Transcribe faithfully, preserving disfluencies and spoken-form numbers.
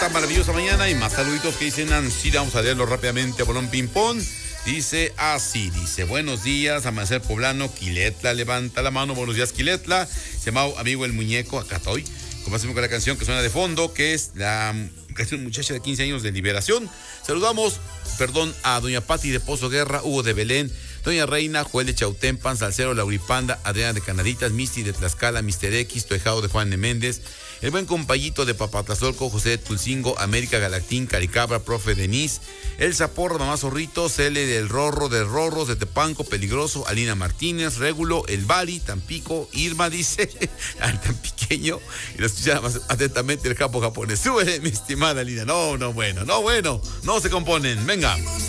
Maravillosa mañana y más saluditos que dicen Nancy. Vamos a leerlo rápidamente a Bolón Ping Pong. Dice así, dice, buenos días, Amanecer Poblano, Quiletla, levanta la mano, buenos días, Quiletla. Se llama amigo el muñeco, acá estoy. Comencemos con la canción que suena de fondo, que es la canción Muchacha de quince años de Liberación. Saludamos, perdón, a doña Pati de Pozo Guerra, Hugo de Belén, doña Reina, Joel de Chautempan, Salcero, Lauripanda, Adriana de Canaditas, Misty de Tlaxcala, mister X, Toejado de Juan de Méndez, el buen compayito de Papatlazolco, José de Tulcingo, América Galactín, Caricabra, profe Denise, el Zaporro, Mamá Zorrito, Cele del Rorro, de Rorros, de Tepanco, Peligroso, Alina Martínez, Régulo, El Bari, Tampico, Irma dice, al tan pequeño, y lo escucha más atentamente el capo japonés. Súbele, mi estimada Alina. No, no, bueno, no, bueno, no se componen, venga.